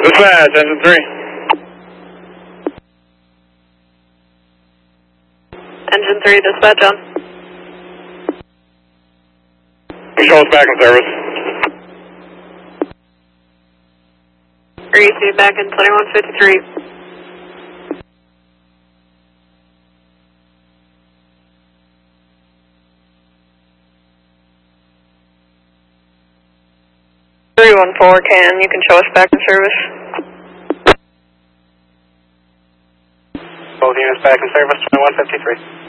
Dispatch, engine 3. Engine 3, dispatch on. Control's back in service. Greasy, back in 2153. Can you can show us back in service? Both units back in service, 2153.